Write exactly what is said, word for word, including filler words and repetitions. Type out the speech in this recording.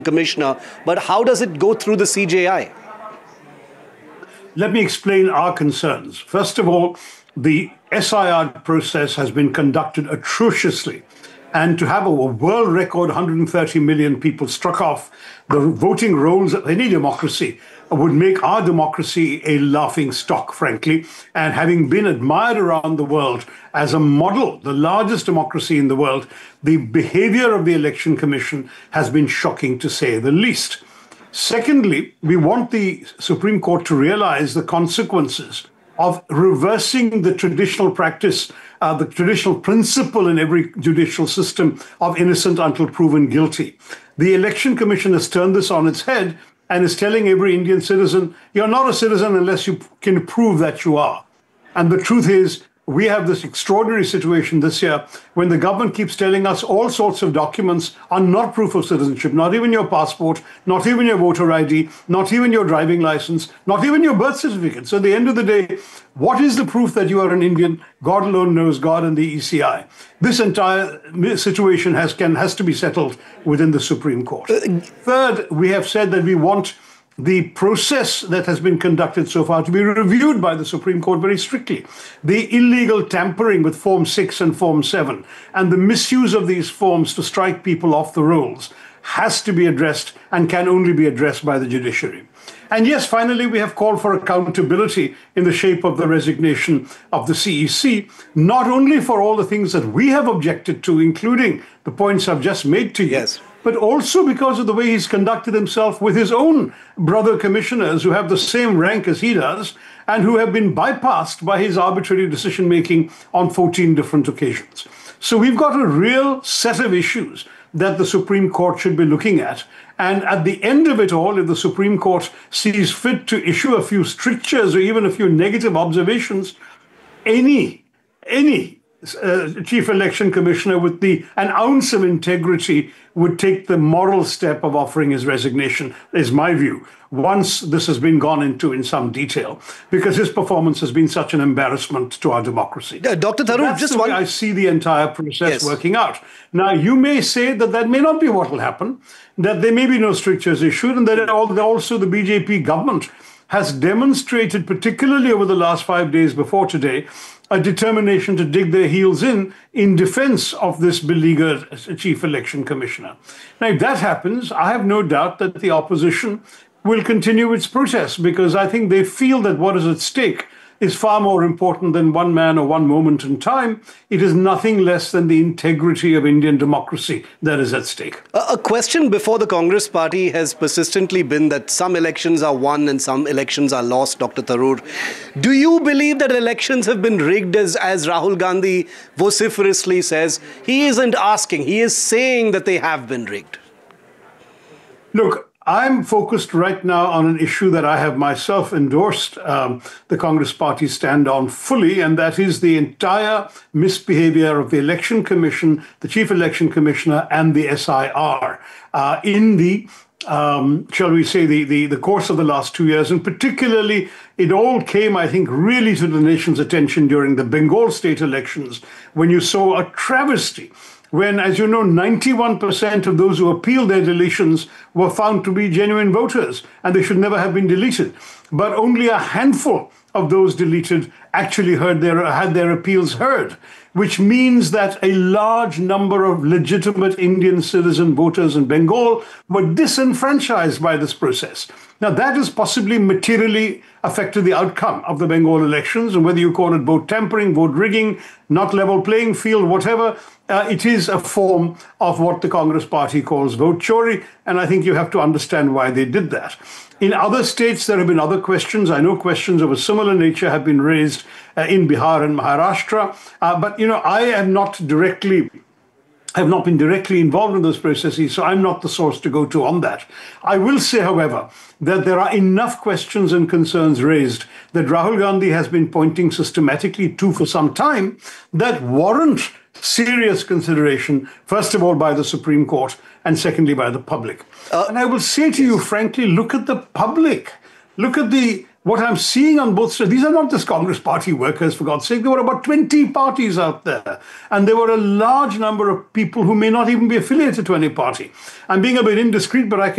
Commissioner, but how does it go through the C J I? Let me explain our concerns. First of all, the S I R process has been conducted atrociously. And to have a world record one hundred thirty million people struck off the voting rolls of any democracy would make our democracy a laughing stock, frankly. And having been admired around the world as a model, the largest democracy in the world, the behavior of the Election Commission has been shocking, to say the least. Secondly, we want the Supreme Court to realize the consequences of reversing the traditional practice, uh, the traditional principle in every judicial system of innocent until proven guilty. The Election Commission has turned this on its head and is telling every Indian citizen, you're not a citizen unless you can prove that you are. And the truth is, we have this extraordinary situation this year when the government keeps telling us all sorts of documents are not proof of citizenship, not even your passport, not even your voter I D, not even your driving license, not even your birth certificate. So at the end of the day, what is the proof that you are an Indian? God alone knows, God and the E C I. This entire situation has, can, has to be settled within the Supreme Court. Third, we have said that we want the process that has been conducted so far to be reviewed by the Supreme Court very strictly. The illegal tampering with Form six and Form seven and the misuse of these forms to strike people off the rolls has to be addressed and can only be addressed by the judiciary. And yes, finally, we have called for accountability in the shape of the resignation of the C E C, not only for all the things that we have objected to, including the points I've just made to you, yes, but also because of the way he's conducted himself with his own brother commissioners who have the same rank as he does and who have been bypassed by his arbitrary decision-making on fourteen different occasions. So we've got a real set of issues that the Supreme Court should be looking at. And at the end of it all, if the Supreme Court sees fit to issue a few strictures or even a few negative observations, any, any Uh, chief election commissioner with the an ounce of integrity would take the moral step of offering his resignation, is my view, once this has been gone into in some detail, because his performance has been such an embarrassment to our democracy. Uh, Doctor Tharoor, That's just the way one... I see the entire process yes. working out. Now, you may say that that may not be what will happen, that there may be no strictures issued, and that also the B J P government has demonstrated, particularly over the last five days before today, a determination to dig their heels in in defense of this beleaguered chief election commissioner. Now, if that happens, I have no doubt that the opposition will continue its protest, because I think they feel that what is at stake is far more important than one man or one moment in time. It is nothing less than the integrity of Indian democracy that is at stake. A question before the Congress party has persistently been that some elections are won and some elections are lost, Doctor Tharoor. Do you believe that elections have been rigged, as, as Rahul Gandhi vociferously says? He isn't asking, he is saying that they have been rigged. Look, I'm focused right now on an issue that I have myself endorsed um, the Congress party stand on fully, and that is the entire misbehavior of the Election Commission, the Chief Election Commissioner, and the S I R uh, in the, um, shall we say, the, the, the course of the last two years. And particularly, it all came, I think, really to the nation's attention during the Bengal state elections, when you saw a travesty, when, as you know, ninety-one percent of those who appealed their deletions were found to be genuine voters, and they should never have been deleted. But only a handful of those deleted actually heard their, had their appeals heard, which means that a large number of legitimate Indian citizen voters in Bengal were disenfranchised by this process. Now, that has possibly materially affected the outcome of the Bengal elections, and whether you call it vote tampering, vote rigging, not level playing field, whatever, uh, it is a form of what the Congress party calls vote chori, and I think you have to understand why they did that. In other states, there have been other questions. I know questions of a similar nature have been raised uh, in Bihar and Maharashtra, uh, but, you know, I am not directly have not been directly involved in those processes, so I'm not the source to go to on that. I will say, however, that there are enough questions and concerns raised that Rahul Gandhi has been pointing systematically to for some time that warrant serious consideration, first of all, by the Supreme Court, and secondly, by the public. Uh, and I will say to you, frankly, look at the public. Look at the what I'm seeing on both sides, these are not just Congress party workers, for God's sake. There were about twenty parties out there. And there were a large number of people who may not even be affiliated to any party. I'm being a bit indiscreet, but I can